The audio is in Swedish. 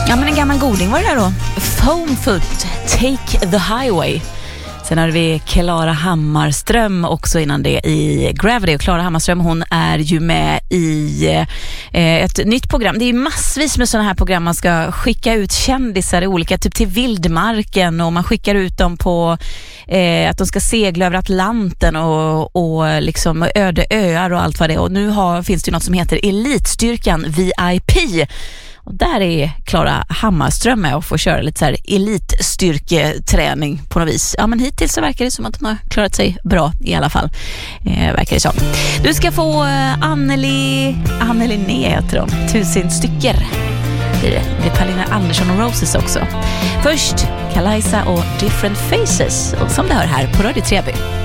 Ja, men en gammal goding var det där då. Foamfoot, Take the Highway. Sen har vi Klara Hammarström också innan det i Gravity. Och Klara Hammarström, hon är ju med i ett nytt program. Det är massvis med sådana här program. Man ska skicka ut kändisar i olika, typ till vildmarken, och man skickar ut dem på att de ska segla över Atlanten och liksom öde öar och allt vad det är. Och nu finns det ju något som heter Elitstyrkan VIP. Och där är Klara Hammarström med och får köra lite så här elitstyrketräning på något vis. Ja, men hittills så verkar det som att hon har klarat sig bra i alla fall. Verkar det så. Du ska få Anneli heter hon. 1000 stycken. Det är Paulina Andersson och Roses också. Först Kalaisa och Different Faces. Och som det hör här på Radio Treby.